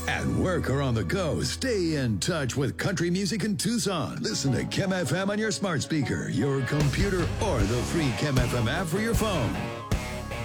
At work or on the go, stay in touch with country music in Tucson. Listen to Chem FM on your smart speaker, your computer, or the free Chem FM app for your phone.